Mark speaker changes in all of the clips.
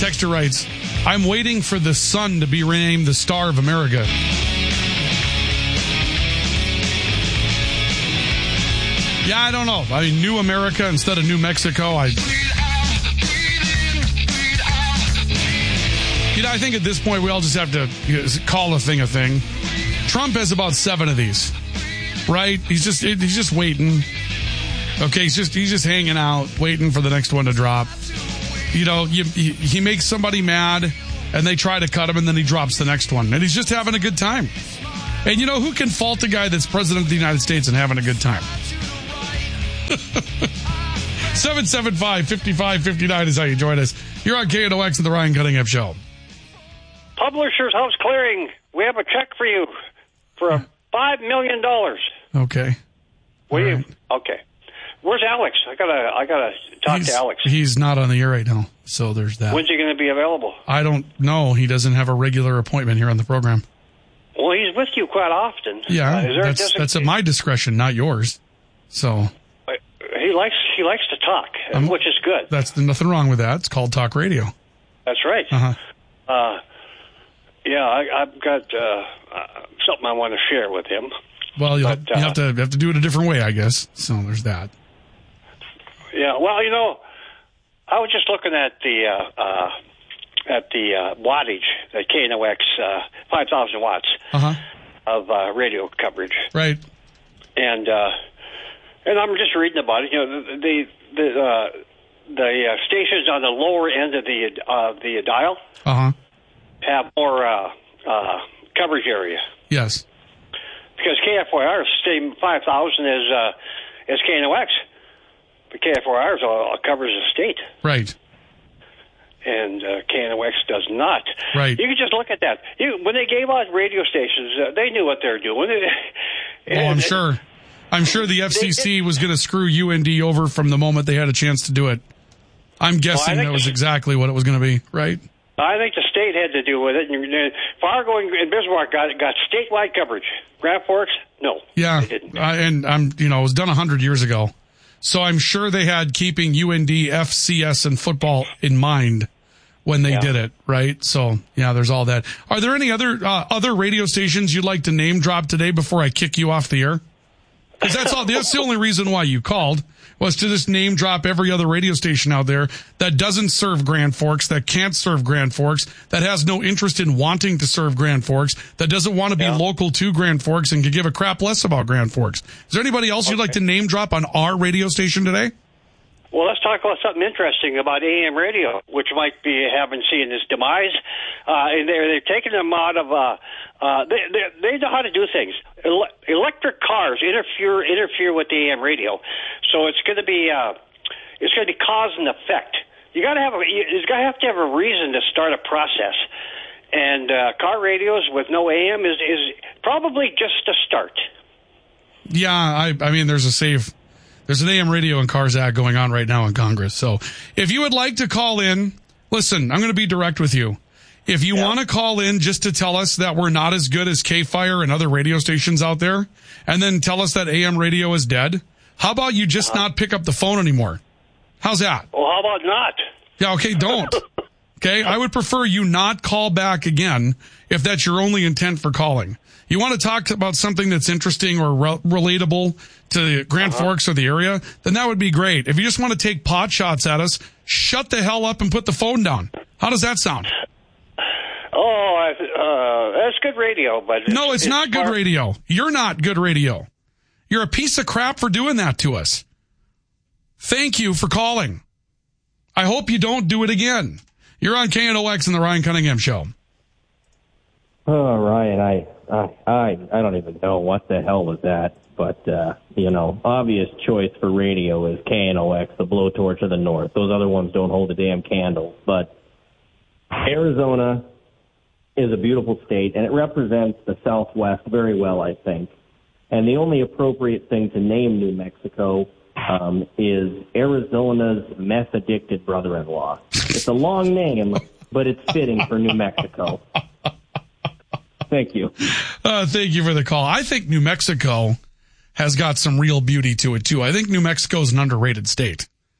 Speaker 1: Texter writes, I'm waiting for the sun to be renamed the Star of America. Yeah, I don't know. I mean, New America instead of New Mexico. I think at this point we all just have to call a thing a thing. Trump has about 7 of these, right? He's just waiting. Okay, he's just hanging out, waiting for the next one to drop. You know, he makes somebody mad, and they try to cut him, and then he drops the next one, and he's just having a good time. And you know who can fault a guy that's president of the United States and having a good time? 775-5559 is how you join us. You're on KNOX and the Ryan Cunningham Show.
Speaker 2: Publishers House Clearing. We have a check for you for $5 million.
Speaker 1: Okay.
Speaker 2: Okay. Where's Alex? I gotta talk to Alex.
Speaker 1: He's not on the air right now, so there's that.
Speaker 2: When's he going to be available?
Speaker 1: I don't know. He doesn't have a regular appointment here on the program.
Speaker 2: Well, he's with you quite often.
Speaker 1: Yeah, that's at my discretion, not yours. So
Speaker 2: he likes to talk, which is good.
Speaker 1: That's nothing wrong with that. It's called talk radio.
Speaker 2: That's right. Yeah, I've got something I want to share with him.
Speaker 1: Well, you have to do it a different way, I guess. So there's that.
Speaker 2: Yeah. Well, you know, I was just looking at the wattage, the KNOX 5,000 watts of radio coverage.
Speaker 1: Right.
Speaker 2: And I'm just reading about it. You know, the stations on the lower end of the dial have more coverage area.
Speaker 1: Yes.
Speaker 2: Because KFYR is the same 5,000 as KNOX, but KFYR covers the state.
Speaker 1: Right.
Speaker 2: And KNOX does not.
Speaker 1: Right.
Speaker 2: You can just look at that. When they gave out radio stations, they knew what they were doing.
Speaker 1: I'm sure. I'm sure the FCC was going to screw UND over from the moment they had a chance to do it. I'm guessing that was exactly what it was going to be, right?
Speaker 2: I think the state had to do with it. Fargo and Bismarck got statewide coverage. Grand Forks, no.
Speaker 1: Yeah,
Speaker 2: they didn't.
Speaker 1: And it was done 100 years ago. So I'm sure they had keeping UND, FCS, and football in mind when they did it, right? So, yeah, there's all that. Are there any other radio stations you'd like to name drop today before I kick you off the air? Because that's the only reason why you called, was to just name drop every other radio station out there that doesn't serve Grand Forks, that can't serve Grand Forks, that has no interest in wanting to serve Grand Forks, that doesn't want to be local to Grand Forks and could give a crap less about Grand Forks. Is there anybody else you'd like to name drop on our radio station today?
Speaker 2: Well, let's talk about something interesting about AM radio, which might be seen its demise. And they're taking them out of. They know how to do things. Electric cars interfere with the AM radio, so it's going to be cause and effect. You got to have to have a reason to start a process, and car radios with no AM is probably just a start.
Speaker 1: Yeah, I mean, there's an AM radio and cars act going on right now in Congress. So if you would like to call in, listen, I'm going to be direct with you. If you want to call in just to tell us that we're not as good as K-Fire and other radio stations out there, and then tell us that AM radio is dead, how about you just not pick up the phone anymore? How's that?
Speaker 2: Well, how about not?
Speaker 1: Yeah, okay, don't. Okay, I would prefer you not call back again if that's your only intent for calling. You want to talk about something that's interesting or relatable to Grand Forks or the area, then that would be great. If you just want to take pot shots at us, shut the hell up and put the phone down. How does that sound?
Speaker 2: That's good radio, but
Speaker 1: no, it's not good radio. You're not good radio. You're a piece of crap for doing that to us. Thank you for calling. I hope you don't do it again. You're on KNOX and the Ryan Cunningham Show.
Speaker 3: Oh, Ryan, I don't even know what the hell was that, but obvious choice for radio is KNOX, the blowtorch of the North. Those other ones don't hold a damn candle. But Arizona is a beautiful state, and it represents the Southwest very well, I think. And the only appropriate thing to name New Mexico is Arizona's meth-addicted brother-in-law. It's a long name, but it's fitting for New Mexico. Thank you.
Speaker 1: Thank you for the call. I think New Mexico has got some real beauty to it, too. I think New Mexico is an underrated state.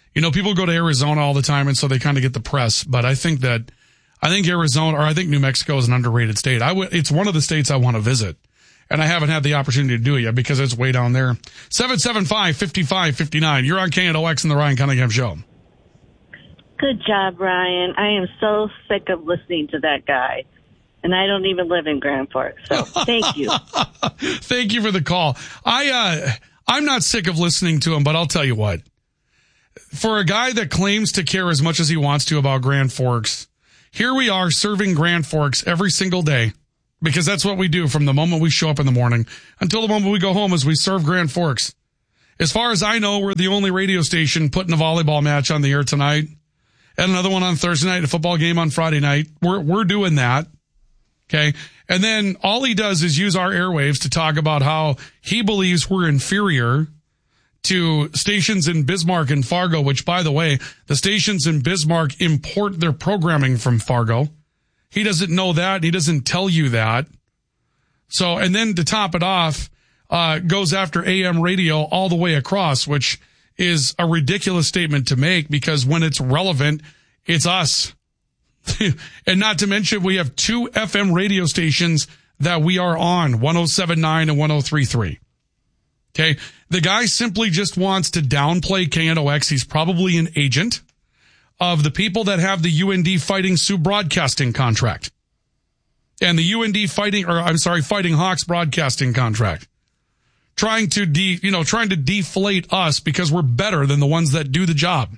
Speaker 1: You know, people go to Arizona all the time, and so they kind of get the press. But I think Arizona, or I think New Mexico is an underrated state. It's one of the states I want to visit, and I haven't had the opportunity to do it yet because it's way down there. 775-5559. You're on KNOX and the Ryan Cunningham Show.
Speaker 4: Good job, Ryan. I am so sick of listening to that guy. And I don't even live in Grand Forks, so thank you.
Speaker 1: Thank you for the call. I'm not sick of listening to him, but I'll tell you what. For a guy that claims to care as much as he wants to about Grand Forks, here we are serving Grand Forks every single day, because that's what we do from the moment we show up in the morning until the moment we go home, is we serve Grand Forks. As far as I know, we're the only radio station putting a volleyball match on the air tonight, and another one on Thursday night, a football game on Friday night. We're doing that. Okay. And then all he does is use our airwaves to talk about how he believes we're inferior to stations in Bismarck and Fargo, which, by the way, the stations in Bismarck import their programming from Fargo. He doesn't know that. He doesn't tell you that. So, and then to top it off, goes after AM radio all the way across, which is a ridiculous statement to make, because when it's relevant, it's us. And not to mention, we have 2 FM radio stations that we are on, 107.9 and 103.3. Okay. The guy simply just wants to downplay KNOX. He's probably an agent of the people that have the UND Fighting Sioux broadcasting contract and the UND Fighting Hawks broadcasting contract, trying to deflate us because we're better than the ones that do the job.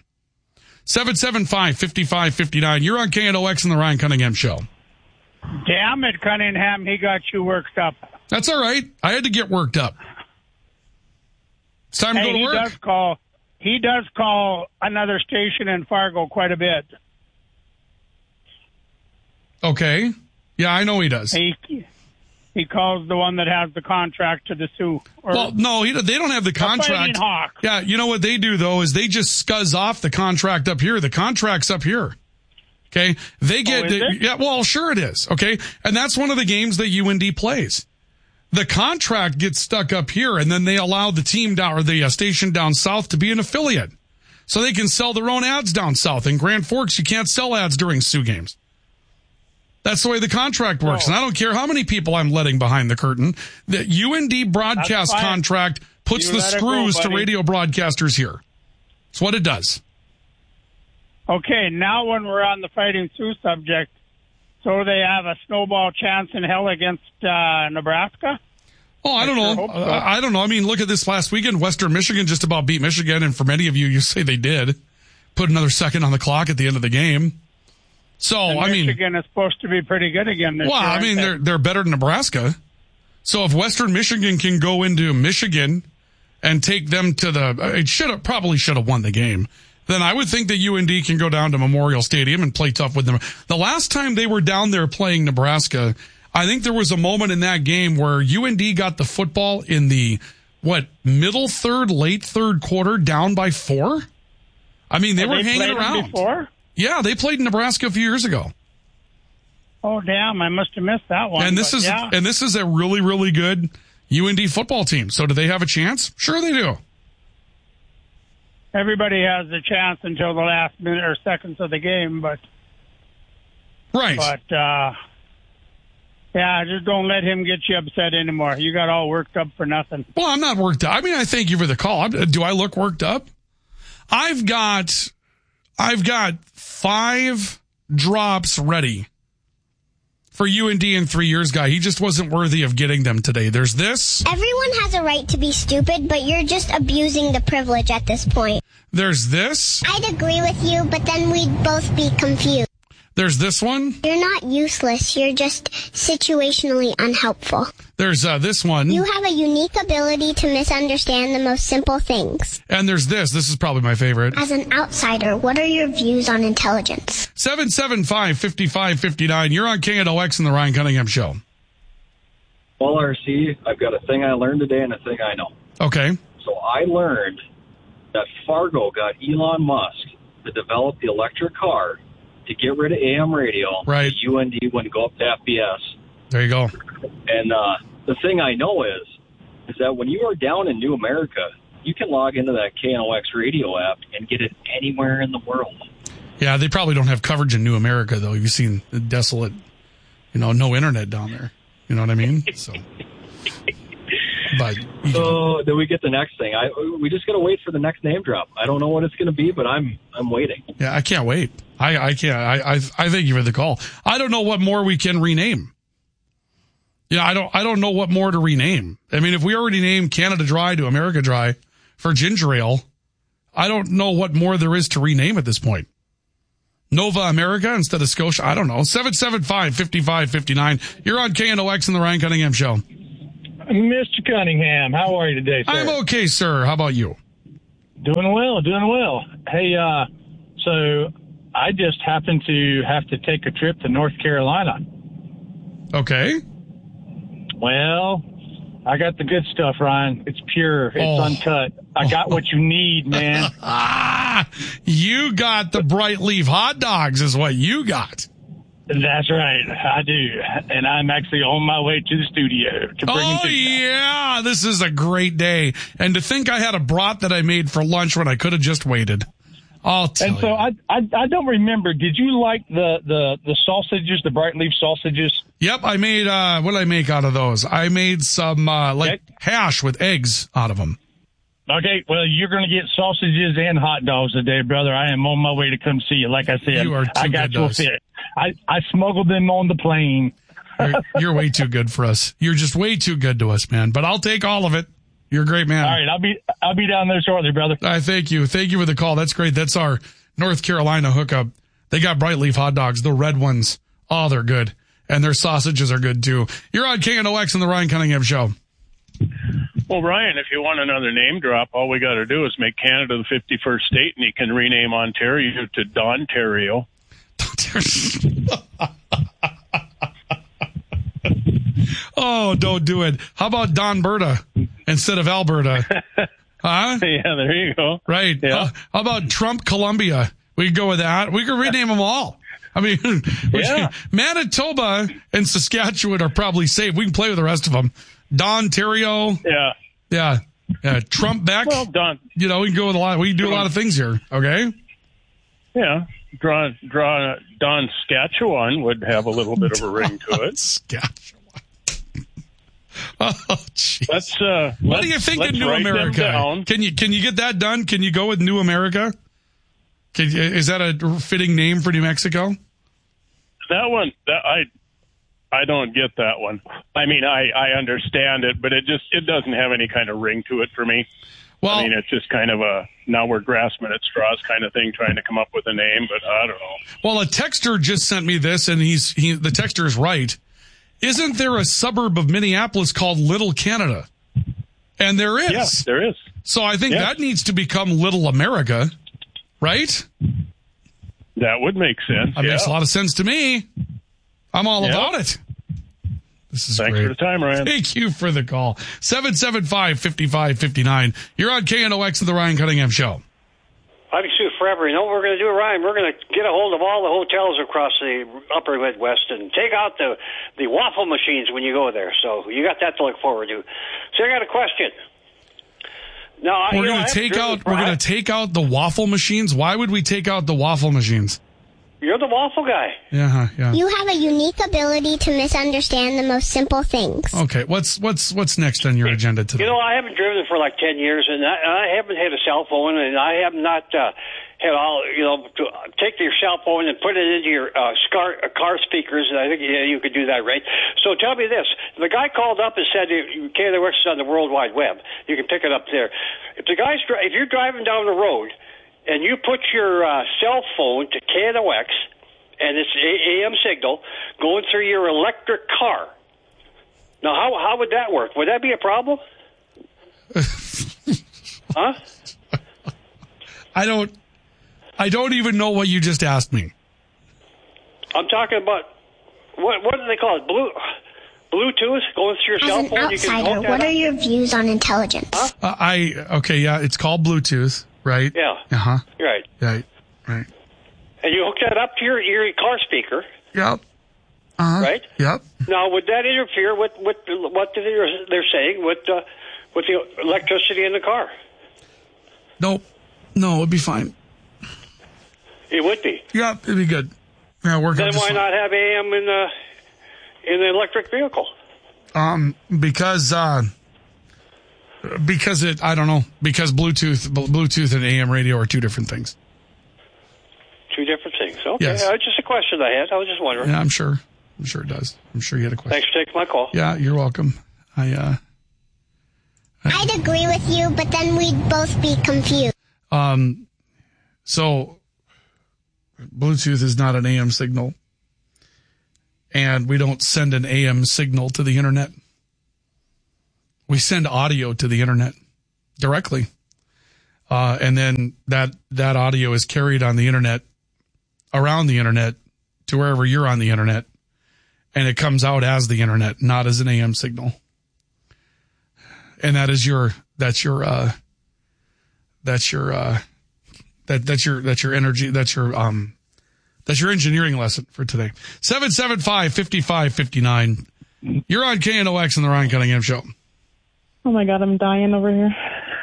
Speaker 1: 775-5559. You're on KNOX and the Ryan Cunningham Show.
Speaker 5: Damn it, Cunningham. He got you worked up.
Speaker 1: That's all right. I had to get worked up. It's time to go to work.
Speaker 5: He does call another station in Fargo quite a bit.
Speaker 1: Okay. Yeah, I know he does.
Speaker 5: He calls the one that has the contract to the Sioux.
Speaker 1: Well, no, they don't have the contract.
Speaker 5: Hawk.
Speaker 1: Yeah, you know what they do, though, is they just scuzz off the contract up here. The contract's up here. Okay? They get... yeah, well, sure it is. Okay? And that's one of the games that UND plays. The contract gets stuck up here, and then they allow the team down, or the station down south, to be an affiliate. So they can sell their own ads down south. In Grand Forks, you can't sell ads during Sioux games. That's the way the contract works. And I don't care how many people I'm letting behind the curtain. The UND broadcast contract puts the screws to radio broadcasters here. That's what it does.
Speaker 5: Okay, now when we're on the Fighting Sioux subject, so they have a snowball chance in hell against Nebraska?
Speaker 1: Oh, I don't know. I don't know. I mean, look at this last weekend. Western Michigan just about beat Michigan, and for many of you, you say they did. Put another second on the clock at the end of the game. So, I mean,
Speaker 5: Michigan is supposed to be pretty good again this year.
Speaker 1: Well, I mean, they're better than Nebraska. So if Western Michigan can go into Michigan and take them to probably should have won the game, then I would think that UND can go down to Memorial Stadium and play tough with them. The last time they were down there playing Nebraska, I think there was a moment in that game where UND got the football in the, middle third, late third quarter, down by 4? I mean, they were hanging around.
Speaker 5: Before?
Speaker 1: Yeah, they played in Nebraska a few years ago.
Speaker 5: Oh, damn, I must have missed that one.
Speaker 1: And this is a really, really good UND football team. So do they have a chance? Sure they do.
Speaker 5: Everybody has a chance until the last minute or seconds of the game, but...
Speaker 1: Right.
Speaker 5: But, yeah, just don't let him get you upset anymore. You got all worked up for nothing.
Speaker 1: Well, I'm not worked up. I mean, I thank you for the call. Do I look worked up? I've got 5 drops ready for UND in 3 years, guy. He just wasn't worthy of getting them today. There's this.
Speaker 6: Everyone has a right to be stupid, but you're just abusing the privilege at this point.
Speaker 1: There's this.
Speaker 6: I'd agree with you, but then we'd both be confused.
Speaker 1: There's this one.
Speaker 6: You're not useless. You're just situationally unhelpful.
Speaker 1: There's this one.
Speaker 6: You have a unique ability to misunderstand the most simple things.
Speaker 1: And there's this. This is probably my favorite.
Speaker 6: As an outsider, what are your views on intelligence?
Speaker 1: 775-5559. You're on KNOX and the Ryan Cunningham Show.
Speaker 7: Well, RC, I've got a thing I learned today and a thing I know.
Speaker 1: Okay.
Speaker 7: So I learned that Fargo got Elon Musk to develop the electric car to get rid of AM radio.
Speaker 1: Right.
Speaker 7: The UND wouldn't go up to FBS.
Speaker 1: There you go.
Speaker 7: And the thing I know is that when you are down in New America, you can log into that KNOX radio app and get it anywhere in the world.
Speaker 1: Yeah, they probably don't have coverage in New America, though. You've seen the desolate, no internet down there. You know what I mean? So, but
Speaker 7: so then we get the next thing. We just got to wait for the next name drop. I don't know what it's going to be, but I'm waiting.
Speaker 1: Yeah, I can't wait. I can't. I thank you for the call. I don't know what more we can rename. Yeah, I don't know what more to rename. I mean, if we already named Canada Dry to America Dry for ginger ale, I don't know what more there is to rename at this point. Nova America instead of Scotia. I don't know. 775-5559. You're on KNOX and the Ryan Cunningham Show.
Speaker 8: Mr. Cunningham, how are you today, sir?
Speaker 1: I'm okay, sir. How about you?
Speaker 8: Doing well. Hey, so I just happened to have to take a trip to North Carolina.
Speaker 1: Okay.
Speaker 8: Well, I got the good stuff, Ryan. It's pure. It's uncut. I got what you need, man.
Speaker 1: You got the Bright Leaf hot dogs is what you got.
Speaker 8: That's right. I do. And I'm actually on my way to the studio to bring them to you.
Speaker 1: Yeah. This is a great day. And to think I had a brat that I made for lunch when I could have just waited. I'll tell you.
Speaker 8: And so I don't remember. Did you like the sausages, the Bright Leaf sausages?
Speaker 1: Yep. I made, what did I make out of those? I made some, hash with eggs out of them.
Speaker 8: Okay, well, you're going to get sausages and hot dogs today, brother. I am on my way to come see you. Like I said, I got your fit. I smuggled them on the plane.
Speaker 1: You're way too good for us. You're just way too good to us, man. But I'll take all of it. You're a great man.
Speaker 8: All right, I'll be down there shortly, brother.
Speaker 1: Thank you. Thank you for the call. That's great. That's our North Carolina hookup. They got Bright Leaf hot dogs, the red ones. Oh, they're good. And their sausages are good, too. You're on KNOX and the Ryan Cunningham Show.
Speaker 9: Well, Ryan, if you want another name drop, all we got to do is make Canada the 51st state, and you can rename Ontario to Dontario.
Speaker 1: Oh, don't do it. How about Donberta instead of Alberta? Huh?
Speaker 9: Yeah, there you go.
Speaker 1: Right.
Speaker 9: Yeah.
Speaker 1: How about Trump Columbia? We could go with that. We could rename them all. I mean, Manitoba and Saskatchewan are probably safe. We can play with the rest of them. Dontario.
Speaker 9: Yeah.
Speaker 1: Yeah. Trump back.
Speaker 9: Well, Don.
Speaker 1: We can go with a lot. We can do a lot of things here. Okay.
Speaker 9: Yeah. Draw Don Saskatchewan would have a little bit of a ring to it.
Speaker 1: Saskatchewan. Oh, jeez.
Speaker 9: What
Speaker 1: do you think of New America? Can you get that done? Can you go with New America? Is that a fitting name for New Mexico?
Speaker 9: That one, I don't get that one. I mean, I understand it, but it doesn't have any kind of ring to it for me. Well, I mean, it's just kind of now we're grasping at straws kind of thing, trying to come up with a name, but I don't know.
Speaker 1: Well, a texter just sent me this, and the texter is right. Isn't there a suburb of Minneapolis called Little Canada? And there is.
Speaker 9: Yes, there is.
Speaker 1: So I think that needs to become Little America, right?
Speaker 9: That would make sense.
Speaker 1: That makes a lot of sense to me. I'm all about it. This is
Speaker 9: Thanks
Speaker 1: great.
Speaker 9: for the time, Ryan.
Speaker 1: Thank you for the call. 775-5559. You're on KNOX of the Ryan Cunningham Show.
Speaker 2: I've been sued forever. You know what we're going to do, Ryan? We're going to get a hold of all the hotels across the upper Midwest and take out the waffle machines when you go there. So you got that to look forward to. So I got a question. No,
Speaker 1: we're going to take out the waffle machines. Why would we take out the waffle machines?
Speaker 2: You're the waffle guy.
Speaker 1: Yeah.
Speaker 6: You have a unique ability to misunderstand the most simple things.
Speaker 1: Okay, what's next on your agenda today?
Speaker 2: I haven't driven for like 10 years, and I haven't had a cell phone, and I have not had all, to take your cell phone and put it into your car speakers, and I think you could do that, right? So tell me this. The guy called up and said, KNOX is on the World Wide Web. You can pick it up there. If you're driving down the road, and you put your cell phone to KNOX, and it's AM signal going through your electric car. Now, how would that work? Would that be a problem? Huh?
Speaker 1: I don't even know what you just asked me.
Speaker 2: I'm talking about what do they call it? Bluetooth going through your cell phone.
Speaker 6: As an outsider, what are your views on intelligence?
Speaker 2: Huh?
Speaker 1: It's called Bluetooth. Right?
Speaker 2: Yeah.
Speaker 1: Uh-huh.
Speaker 2: Right.
Speaker 1: Right.
Speaker 2: And you hook that up to your car speaker.
Speaker 1: Yep. Uh-huh.
Speaker 2: Right?
Speaker 1: Yep.
Speaker 2: Now, would that interfere with what they're saying with the electricity in the car?
Speaker 1: Nope. No, it'd be fine.
Speaker 2: It would be.
Speaker 1: Yeah, it'd be good. Yeah, work
Speaker 2: then
Speaker 1: out
Speaker 2: why not have AM in the electric vehicle?
Speaker 1: Because I don't know. Because Bluetooth and AM radio are two different things.
Speaker 2: Two different things. Okay.
Speaker 1: Yes.
Speaker 2: Just a question I had. I was just wondering.
Speaker 1: Yeah, I'm sure it does. I'm sure you had a question.
Speaker 2: Thanks for taking my call.
Speaker 1: Yeah, you're welcome.
Speaker 6: I'd agree with you, but then we'd both be confused.
Speaker 1: So Bluetooth is not an AM signal, and we don't send an AM signal to the internet. We send audio to the internet directly, and then that audio is carried on the internet, around the internet, to wherever you're on the internet, and it comes out as the internet, not as an AM signal. And that's your energy. That's your engineering lesson for today. 775-5559. You're on KNOX and the Ryan Cunningham Show.
Speaker 10: Oh my God, I'm dying over here.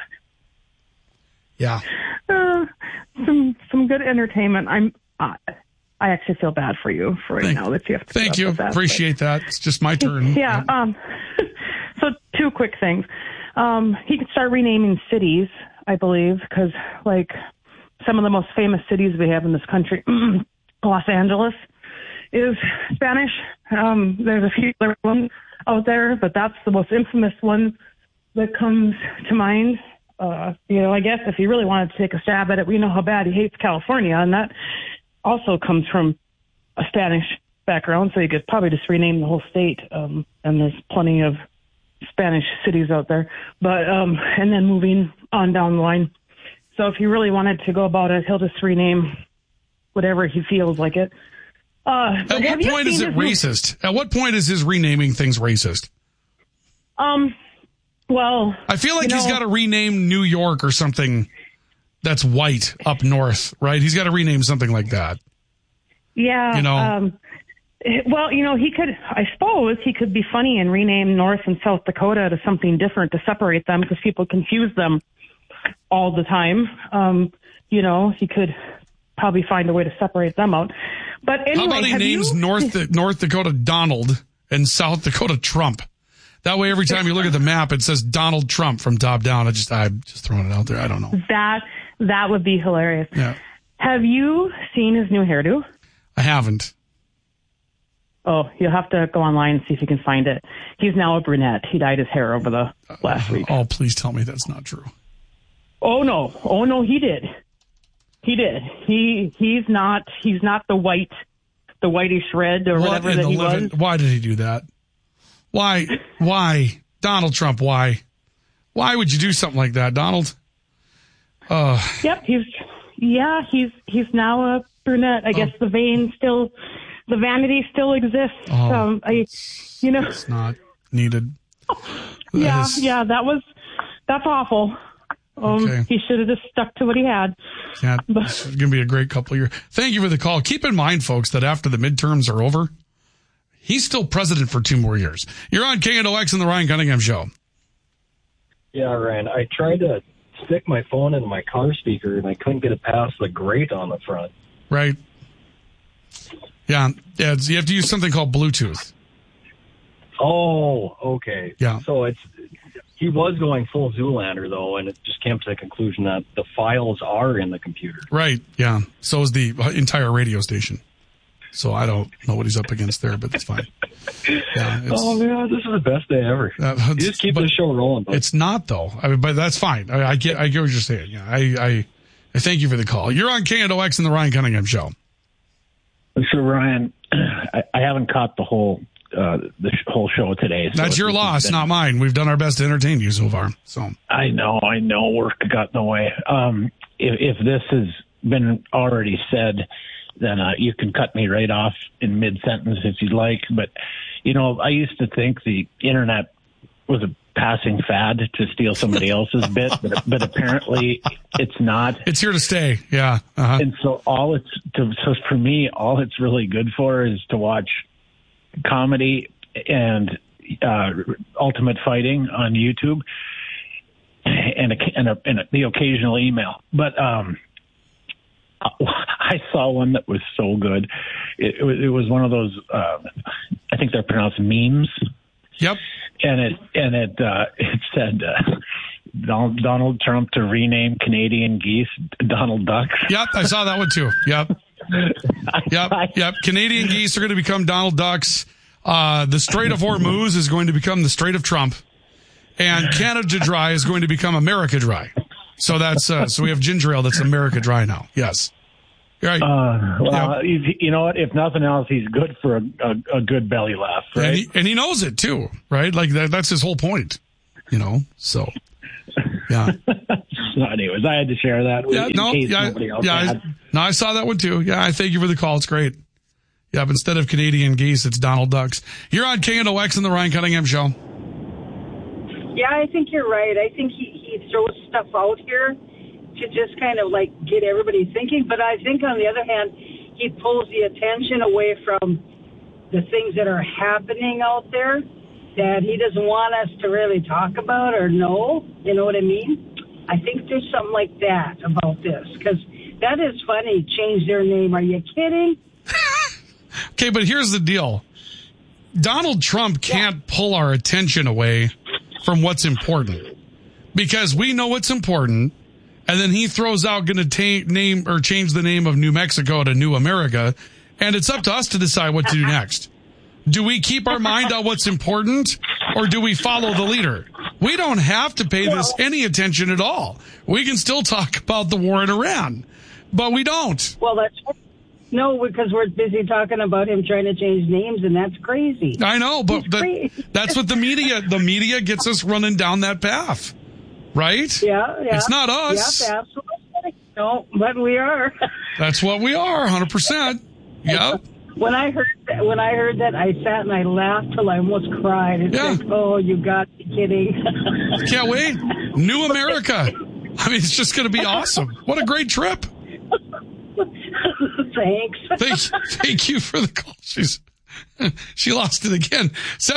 Speaker 1: Yeah.
Speaker 10: Some good entertainment. I actually feel bad for you now that you have to.
Speaker 1: Thank you. Appreciate that. It's just my turn.
Speaker 10: Yeah. So two quick things. He could start renaming cities, I believe, because like some of the most famous cities we have in this country, Los Angeles is Spanish. There's a few other ones out there, but that's the most infamous one that comes to mind. I guess if you really wanted to take a stab at it, we know how bad he hates California, and that also comes from a Spanish background, so you could probably just rename the whole state, and there's plenty of Spanish cities out there. But and then moving on down the line. So if he really wanted to go about it, he'll just rename whatever he feels like it.
Speaker 1: At what point is it racist? At what point is his renaming things racist?
Speaker 10: Well,
Speaker 1: I feel like he's got to rename New York or something that's white up north, right? He's got to rename something like that.
Speaker 10: Yeah. Well, he could, I suppose he could be funny and rename North and South Dakota to something different to separate them because people confuse them all the time. He could probably find a way to separate them out. But anyway,
Speaker 1: how about he names North Dakota Donald and South Dakota Trump? That way, every time you look at the map, it says Donald Trump from top down. I'm just throwing it out there. I don't know.
Speaker 10: That would be hilarious.
Speaker 1: Yeah.
Speaker 10: Have you seen his new hairdo?
Speaker 1: I haven't.
Speaker 10: Oh, you'll have to go online and see if you can find it. He's now a brunette. He dyed his hair over the last week.
Speaker 1: Oh, please tell me that's not true.
Speaker 10: Oh no, he did. He's not the whitish red or whatever that he was.
Speaker 1: Why did he do that? Why? Donald Trump, why? Why would you do something like that, Donald?
Speaker 10: Yep, he's now a brunette. I guess the vanity still exists.
Speaker 1: It's not needed.
Speaker 10: That's awful.
Speaker 1: Okay.
Speaker 10: He should have just stuck to what he had.
Speaker 1: Yeah, it's going to be a great couple of years. Thank you for the call. Keep in mind, folks, that after the midterms are over, he's still president for 2 more years. You're on KNOX and the Ryan Cunningham Show.
Speaker 7: Yeah, Ryan, I tried to stick my phone into my car speaker, and I couldn't get it past the grate on the front.
Speaker 1: Right. Yeah, you have to use something called Bluetooth.
Speaker 7: Oh, okay.
Speaker 1: Yeah.
Speaker 7: So he was going full Zoolander, though, and it just came to the conclusion that the files are in the computer.
Speaker 1: Right, yeah. So is the entire radio station. So I don't know what he's up against there, but that's fine. Yeah,
Speaker 7: oh, man, this is the best day ever. You just keep the show rolling. Buddy.
Speaker 1: It's not, though. But that's fine. I get what you're saying. Yeah, I thank you for the call. You're on KNOX and the Ryan Cunningham Show.
Speaker 11: So, Ryan, I haven't caught the whole show today. So
Speaker 1: that's your loss, not mine. We've done our best to entertain you so far. So
Speaker 11: I know. Work got in the way. If this has been already said, then you can cut me right off in mid-sentence if you'd like. But, I used to think the internet was a passing fad to steal somebody else's bit, but apparently it's not.
Speaker 1: It's here to stay. Yeah. Uh-huh.
Speaker 11: And so for me, all it's really good for is to watch comedy and Ultimate Fighting on YouTube. the occasional email. But I saw one that was so good. It was one of those. I think they're pronounced memes.
Speaker 1: Yep.
Speaker 11: And it said Donald Trump to rename Canadian geese Donald Ducks.
Speaker 1: Yep, I saw that one too. Yep. Canadian geese are going to become Donald Ducks. The Strait of Hormuz is going to become the Strait of Trump, and Canada Dry is going to become America Dry. So that's so we have ginger ale that's America Dry now. Yes. Right.
Speaker 11: You know what? If nothing else, he's good for a good belly laugh, right?
Speaker 1: And he knows it too, right? Like that's his whole point, So, yeah.
Speaker 11: So anyways, I had to share that.
Speaker 1: I saw that one too. Yeah, I thank you for the call. It's great. Yeah, but instead of Canadian geese, it's Donald Ducks. You're on KNOX and the Ryan Cunningham Show.
Speaker 12: Yeah, I think you're right. I think he throws stuff out here to just kind of like get everybody thinking. But I think on the other hand, he pulls the attention away from the things that are happening out there that he doesn't want us to really talk about or know. You know what I mean? I think there's something like that about this, because that is funny. Change their name. Are you kidding?
Speaker 1: Okay, but here's the deal. Donald Trump can't pull our attention away from what's important, because we know what's important, and then he throws out going to name or change the name of New Mexico to New America, and it's up to us to decide what to do next. Do we keep our mind on what's important, or do we follow the leader? We don't have to pay this any attention at all. We can still talk about the war in Iran, but we don't.
Speaker 12: Well, no, because we're busy talking about him trying to change names, and that's crazy.
Speaker 1: I know, but that's what the media gets us running down that path, right?
Speaker 12: Yeah.
Speaker 1: It's not us.
Speaker 12: Yeah, absolutely. No, but we are.
Speaker 1: That's what we are, 100%. Yep.
Speaker 12: When I heard that, I sat and I laughed till I almost cried. It's like, oh, you got to be kidding.
Speaker 1: Can't wait. New America. I mean, it's just going to be awesome. What a great trip.
Speaker 12: Thanks.
Speaker 1: Thank you for the call. She lost it again.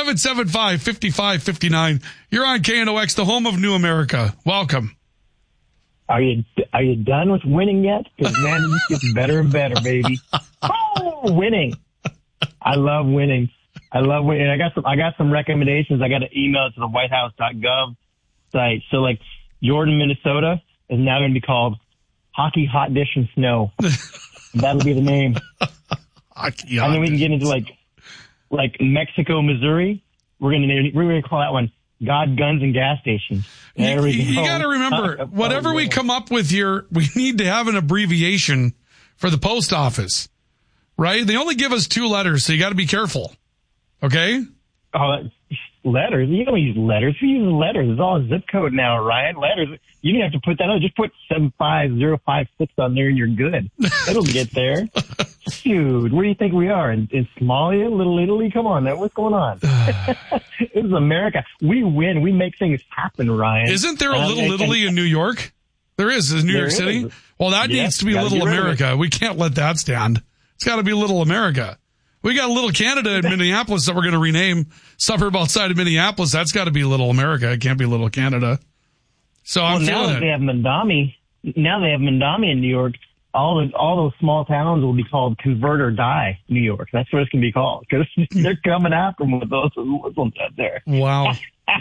Speaker 1: 775-5559. You're on KNOX, the home of New America. Welcome.
Speaker 13: Are you done with winning yet? Because man, it just gets better and better, baby. Oh, winning! I love winning. I got some recommendations. I got an email to the WhiteHouse.gov site. So like Jordan, Minnesota is now going to be called Hockey Hot Dish and Snow. That'll be the name.
Speaker 1: Hockey
Speaker 13: and then we can get into like Mexico, Missouri. We're gonna call that one God, Guns, and Gas Stations. There we go.
Speaker 1: You got to remember, whatever we come up with here, we need to have an abbreviation for the post office, right? They only give us 2 letters, so you got to be careful. Okay?
Speaker 13: Oh, letters? You don't use letters. Who uses letters? It's all a zip code now, Ryan. Letters. You don't have to put that on. Just put 75056 on there and you're good. It'll get there. Dude, where do you think we are? In Somalia? Little Italy? Come on, man. What's going on? This is America. We win. We make things happen, Ryan.
Speaker 1: Isn't there a Little Italy in New York? There is. In New York City? Well, that needs to be Little America. We can't let that stand. It's got to be Little America. We got Little Canada in Minneapolis that we're going to rename. Suburb outside of Minneapolis. That's got to be Little America. It can't be Little Canada. So I'm feeling it.
Speaker 13: Now they have Mandami in New York. All those small towns will be called Convert or Die, New York. That's what it's going to be called, because they're coming after them with those Muslims out there.
Speaker 1: Wow.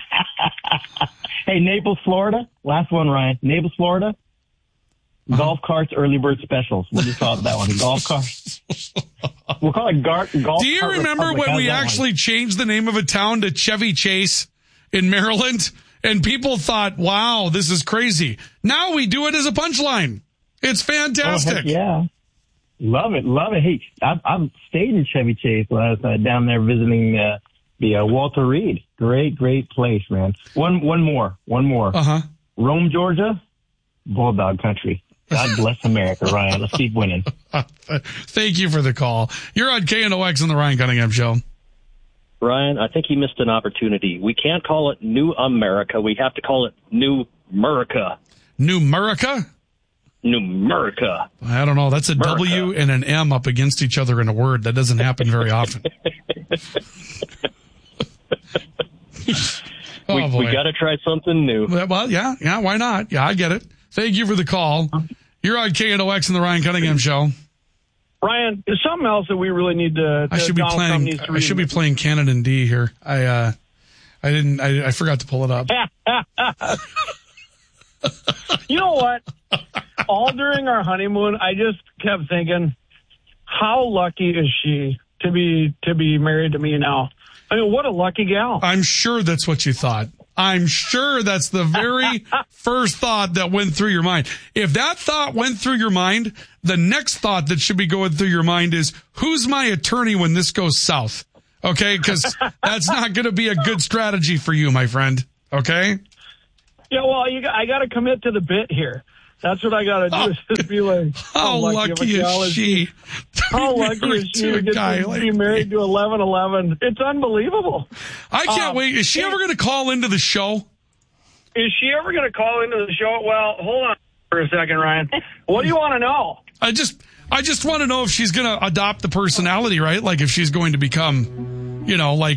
Speaker 13: Hey, Naples, Florida. Last one, Ryan. Naples, Florida. Golf carts, early bird specials. We'll just call it that one. Golf carts. We'll call it golf.
Speaker 1: Do you remember when we actually changed the name of a town to Chevy Chase in Maryland? And people thought, wow, this is crazy. Now we do it as a punchline. It's fantastic.
Speaker 13: Oh, heck yeah. Love it. Hey, I've stayed in Chevy Chase when I was down there visiting the Walter Reed. Great place, man. One more.
Speaker 1: Uh-huh.
Speaker 13: Rome, Georgia, Bulldog Country. God bless America, Ryan. Let's keep winning.
Speaker 1: Thank you for the call. You're on KNOX on the Ryan Cunningham Show.
Speaker 3: Ryan, I think he missed an opportunity. We can't call it New America. We have to call it New America.
Speaker 1: New America?
Speaker 3: New America.
Speaker 1: I don't know. That's a America. W and an M up against each other in a word. That doesn't happen very often.
Speaker 3: We
Speaker 1: boy.
Speaker 14: We got to try something new.
Speaker 1: Well, yeah, why not? Yeah, I get it. Thank you for the call. You're on KNOX and the Ryan Cunningham Show.
Speaker 15: Ryan, there's something else that we really need to.
Speaker 1: I should be playing Canon D here. I forgot to pull it up.
Speaker 15: You know what? All during our honeymoon, I just kept thinking, how lucky is she to be married to me now? I mean, what a lucky gal.
Speaker 1: I'm sure that's what you thought. I'm sure that's the very first thought that went through your mind. If that thought went through your mind, the next thought that should be going through your mind is, who's my attorney when this goes south? Okay, because that's not going to be a good strategy for you, my friend. Okay?
Speaker 15: Yeah, well, I got to commit to the bit here. That's what I got to do, is just be like,
Speaker 1: how lucky is she?
Speaker 15: How lucky is she to get to be married to 1111? It's unbelievable.
Speaker 1: I can't wait. Is she ever going to call into the show?
Speaker 15: Is she ever going to call into the show? Well, hold on for a second, Ryan. What do you want to know?
Speaker 1: I just want to know if she's going to adopt the personality, right? Like if she's going to become, like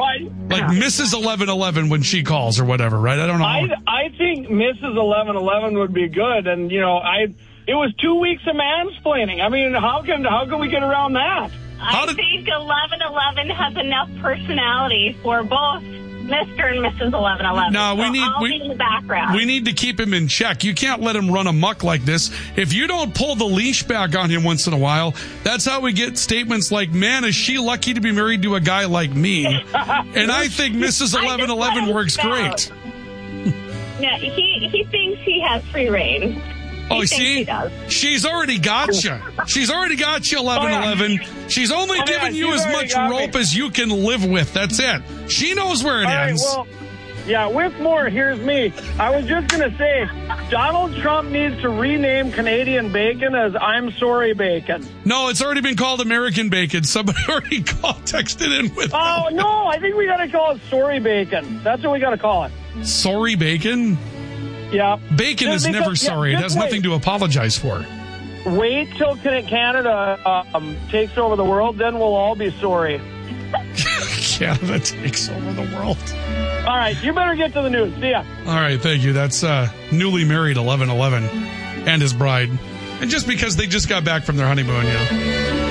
Speaker 1: Mrs. 1111 when she calls or whatever, right? I don't know.
Speaker 15: I think Mrs. 1111 would be good, and it was 2 weeks of mansplaining. I mean, how can we get around that?
Speaker 16: I think 1111 has enough personality for both Mr. and Mrs. 1111.
Speaker 1: No,
Speaker 16: I'll be in the background.
Speaker 1: We need to keep him in check. You can't let him run amok like this. If you don't pull the leash back on him once in a while, that's how we get statements like, man, is she lucky to be married to a guy like me? And I think Mrs. 1111 works great.
Speaker 16: Yeah, he thinks he has free reign.
Speaker 1: Oh, see? She's already got you. She's already got you, 1111. She's only giving you as much rope as you can live with. That's it. She knows where it ends.
Speaker 15: Well, yeah, with more, here's me. I was just going to say, Donald Trump needs to rename Canadian bacon as I'm sorry bacon.
Speaker 1: No, it's already been called American bacon. Somebody already texted in with
Speaker 15: Oh, no, I think we got to call it sorry bacon. That's what we got to call it.
Speaker 1: Sorry bacon?
Speaker 15: Yeah.
Speaker 1: Bacon is never sorry. It has nothing to apologize for.
Speaker 15: Wait till Canada takes over the world, then we'll all be sorry.
Speaker 1: Canada takes over the world.
Speaker 15: All right, you better get to the news. See ya.
Speaker 1: All right, thank you. That's newly married 1111 and his bride. And just because they just got back from their honeymoon,